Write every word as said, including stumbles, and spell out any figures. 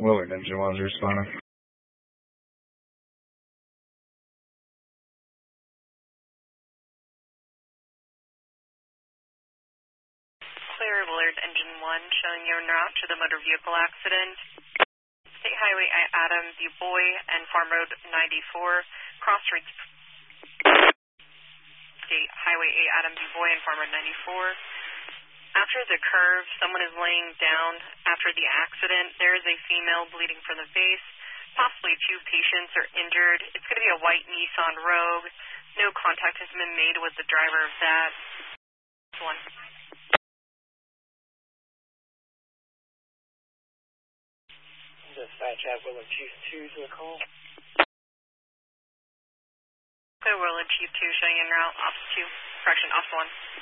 Willard, engine one is responding. Clear, Willard, engine one, showing you en route to the motor vehicle accident. State Highway Adam Du Bois and Farm Road ninety-four, cross streets. State Highway eight Adam Du Bois and Farm Road ninety-four. After the curve, someone is laying down after the accident. There is a female bleeding from the face. Possibly two patients are injured. It's going to be a white Nissan Rogue. No contact has been made with the driver of that. One. Dispatch at Willard Chief two to a call. Clear, Willard Chief two, showing en route, off two, correction, off one.